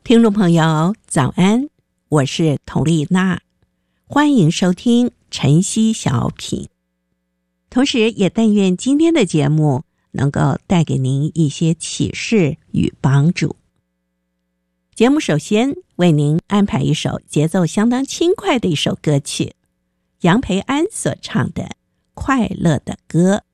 听众朋友早安，我是佟丽娜，欢迎收听晨曦小品，同时也但愿今天的节目能够带给您一些启示与帮助。节目首先为您安排一首节奏相当轻快的一首歌曲，杨培安所唱的《快乐的歌》。